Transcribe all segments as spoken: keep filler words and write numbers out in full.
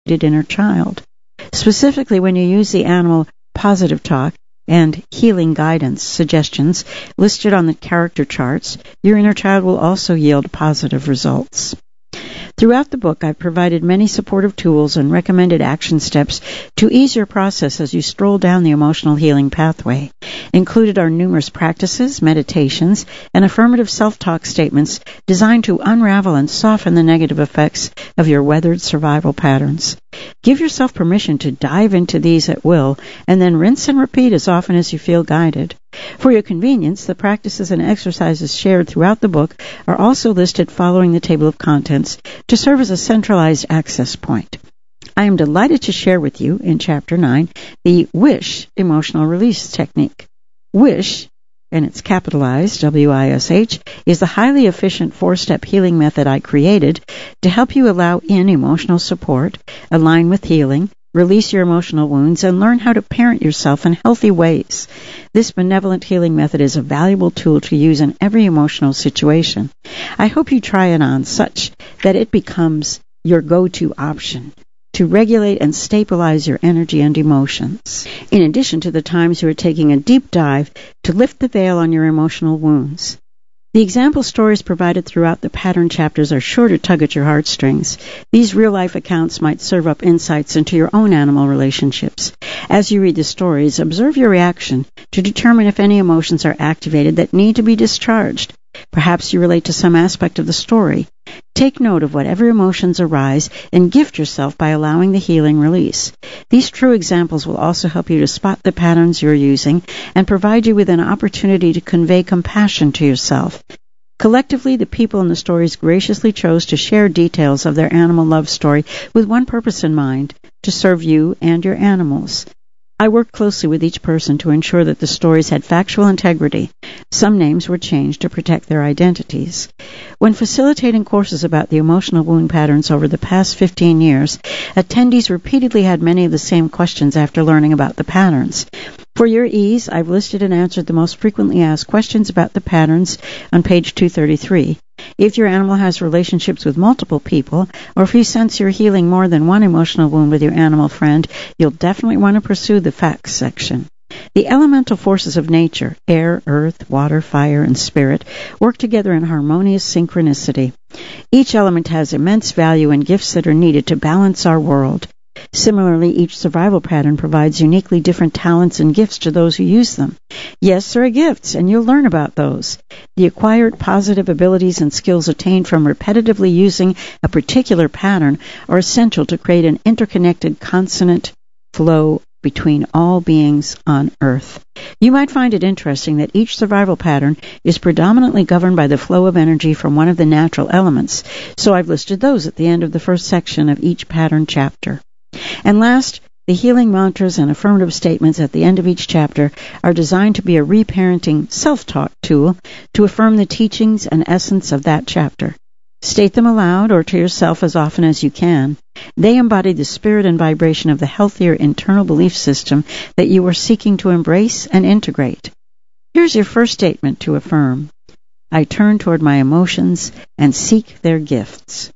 inner child. Specifically, when you use the animal positive talk and healing guidance suggestions listed on the character charts, your inner child will also yield positive results. Throughout the book, I've provided many supportive tools and recommended action steps to ease your process as you stroll down the emotional healing pathway. Included are numerous practices, meditations, and affirmative self-talk statements designed to unravel and soften the negative effects of your weathered survival patterns. Give yourself permission to dive into these at will, and then rinse and repeat as often as you feel guided. For your convenience, the practices and exercises shared throughout the book are also listed following the table of contents to serve as a centralized access point. I am delighted to share with you in Chapter nine the WISH emotional release technique. WISH, and it's capitalized, W I S H, is the highly efficient four-step healing method I created to help you allow in emotional support, align with healing, release your emotional wounds, and learn how to parent yourself in healthy ways. This benevolent healing method is a valuable tool to use in every emotional situation. I hope you try it on such that it becomes your go-to option to regulate and stabilize your energy and emotions, in addition to the times you are taking a deep dive to lift the veil on your emotional wounds. The example stories provided throughout the pattern chapters are sure to tug at your heartstrings. These real-life accounts might serve up insights into your own animal relationships. As you read the stories, observe your reaction to determine if any emotions are activated that need to be discharged. Perhaps you relate to some aspect of the story. Take note of whatever emotions arise and gift yourself by allowing the healing release. These true examples will also help you to spot the patterns you're using and provide you with an opportunity to convey compassion to yourself. Collectively, the people in the stories graciously chose to share details of their animal love story with one purpose in mind, to serve you and your animals. I worked closely with each person to ensure that the stories had factual integrity. Some names were changed to protect their identities. When facilitating courses about the emotional wound patterns over the past fifteen years, attendees repeatedly had many of the same questions after learning about the patterns. For your ease, I've listed and answered the most frequently asked questions about the patterns on page two thirty-three. If your animal has relationships with multiple people, or if you sense you're healing more than one emotional wound with your animal friend, you'll definitely want to pursue the facts section. The elemental forces of nature, air, earth, water, fire, and spirit, work together in harmonious synchronicity. Each element has immense value and gifts that are needed to balance our world. Similarly, each survival pattern provides uniquely different talents and gifts to those who use them. Yes, there are gifts, and you'll learn about those. The acquired positive abilities and skills attained from repetitively using a particular pattern are essential to create an interconnected consonant flow between all beings on Earth. You might find it interesting that each survival pattern is predominantly governed by the flow of energy from one of the natural elements, so I've listed those at the end of the first section of each pattern chapter. And last, the healing mantras and affirmative statements at the end of each chapter are designed to be a reparenting self-talk tool to affirm the teachings and essence of that chapter. State them aloud or to yourself as often as you can. They embody the spirit and vibration of the healthier internal belief system that you are seeking to embrace and integrate. Here's your first statement to affirm. I turn toward my emotions and seek their gifts.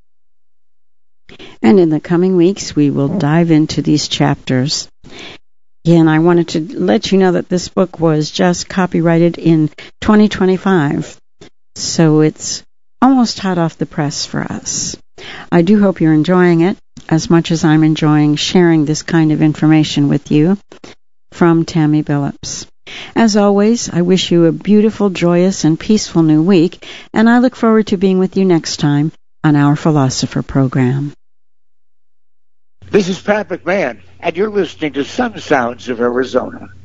And in the coming weeks, we will dive into these chapters. Again, I wanted to let you know that this book was just copyrighted in twenty twenty-five, so it's almost hot off the press for us. I do hope you're enjoying it as much as I'm enjoying sharing this kind of information with you. From Tammy Billups. As always, I wish you a beautiful, joyous, and peaceful new week, and I look forward to being with you next time on our Philosopher program. This is Pat McMahon, and you're listening to Sun Sounds of Arizona.